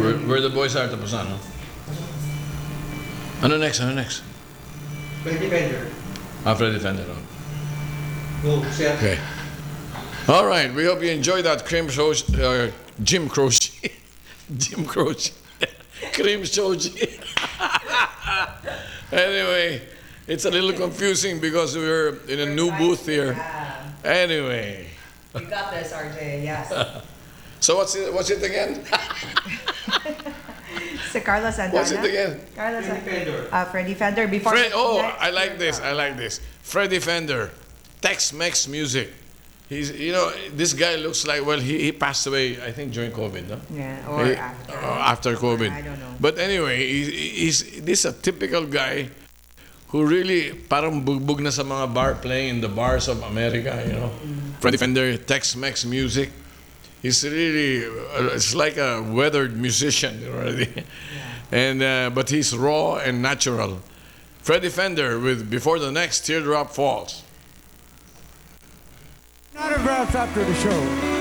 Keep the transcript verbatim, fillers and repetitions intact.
Where, where the boys are tapos na, no? Ano next? Ano next? Freddy Fender. Ah, Freddy Fender. Oh. Go, sir. Okay. All right. We hope you enjoyed that cream show, uh, Jim Croce. Jim Croce. Cream shoji. Anyway, it's a little confusing because we're in a new booth here. Yeah. Anyway. You got this, R J, yes. So what's it, what's it again? Si Carlos Santana. What's it again? Carlos Freddy Fender. Uh, Freddy Fender. Before Fred, oh, next I like year, this. I like this. Freddy Fender, Tex-Mex music. He's, you know, this guy looks like, well, he, he passed away, I think, during COVID, no? Yeah, or He- after. uh, after COVID. I don't know. But anyway, he's, he's, this is a typical guy who really parang bugbog na sa mga bar, playing in the bars of America, you know. Mm. Freddy Fender, Tex-Mex music. He's really, uh, it's like a weathered musician already. And, uh, but he's raw and natural. Freddy Fender with Before the Next Teardrop Falls. Autographs after the show.